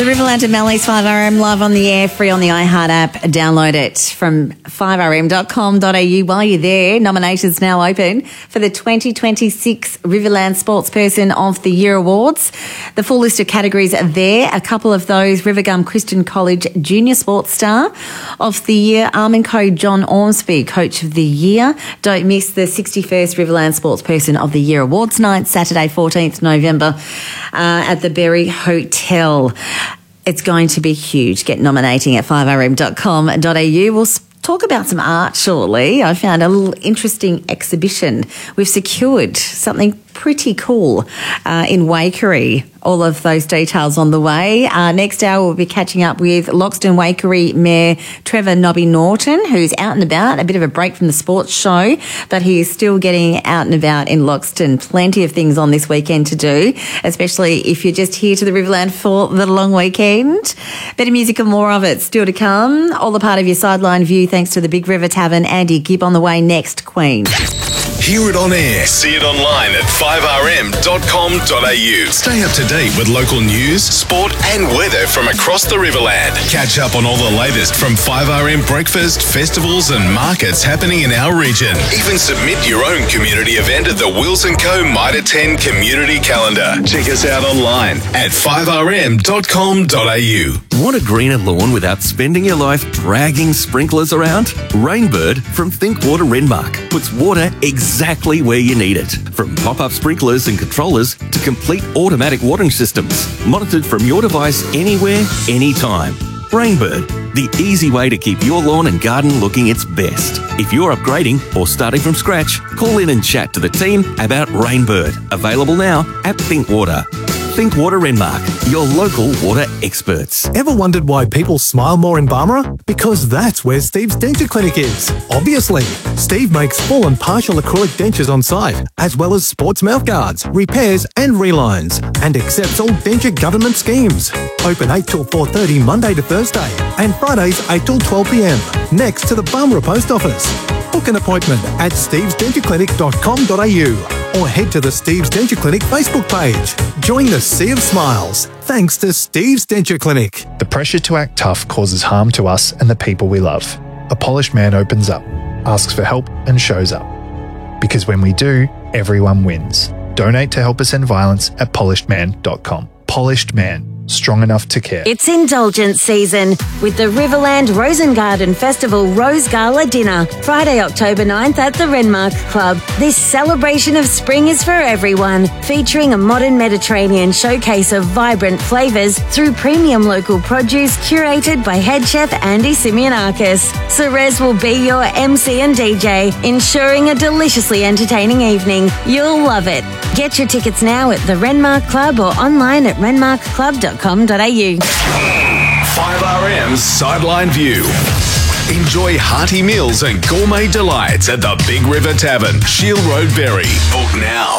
The Riverland and Mallee's 5RM live on the air, free on the iHeart app. Download it from 5rm.com.au. While you're there, nominations now open for the 2026 Riverland Sportsperson of the Year Awards. The full list of categories are there. A couple of those: Rivergum Christian College Junior Sports Star of the Year, Armenco John Ormsby Coach of the Year. Don't miss the 61st Riverland Sportsperson of the Year Awards night, Saturday 14th November at the Berry Hotel. It's going to be huge. Get nominating at 5rm.com.au. We'll talk about some art shortly. I found a little interesting exhibition. We've secured something pretty cool in Waikerie. All of those details on the way. Next hour, we'll be catching up with Loxton Waikerie Mayor Trevor Nobby Norton, who's out and about, a bit of a break from the sports show, but he is still getting out and about in Loxton. Plenty of things on this weekend to do, especially if you're just here to the Riverland for the long weekend. Better music and more of it still to come. All a part of your sideline view thanks to the Big River Tavern. Andy Gibb on the way next, Queen. Hear it on air. See it online at 5rm.com.au. Stay up to date with local news, sport and weather from across the Riverland. Catch up on all the latest from 5RM breakfast, festivals and markets happening in our region. Even submit your own community event at the Wills & Co Mitre 10 Community Calendar. Check us out online at 5rm.com.au. Want a greener lawn without spending your life dragging sprinklers around? Rainbird from Thinkwater Renmark puts water exactly where you need it. From pop-up sprinklers and controllers to complete automatic watering systems, monitored from your device anywhere, anytime. Rainbird, the easy way to keep your lawn and garden looking its best. If you're upgrading or starting from scratch, call in and chat to the team about Rainbird. Available now at Thinkwater. Thinkwater Renmark, your local water experts. Ever wondered why people smile more in Barmera? Because that's where Steve's Denture Clinic is. Obviously, Steve makes full and partial acrylic dentures on site, as well as sports mouth guards, repairs and relines, and accepts all denture government schemes. Open 8 till 4:30 Monday to Thursday, and Fridays 8 till 12 p.m, next to the Barmera Post Office. Book an appointment at stevesdentureclinic.com.au or head to the Steve's Denture Clinic Facebook page. Join the sea of smiles, thanks to Steve's Denture Clinic. The pressure to act tough causes harm to us and the people we love. A polished man opens up, asks for help and shows up. Because when we do, everyone wins. Donate to help us end violence at polishedman.com. Polished Man. Strong enough to care. It's indulgence season with the Riverland Rosengarten Festival Rose Gala Dinner, Friday, October 9th at the Renmark Club. This celebration of spring is for everyone, featuring a modern Mediterranean showcase of vibrant flavours through premium local produce curated by head chef Andy Simeonakis. Cerez will be your MC and DJ, ensuring a deliciously entertaining evening. You'll love it. Get your tickets now at the Renmark Club or online at renmarkclub.com.au. 5RM's Sideline View. Enjoy hearty meals and gourmet delights at the Big River Tavern, Shield Road, Berry. Book now.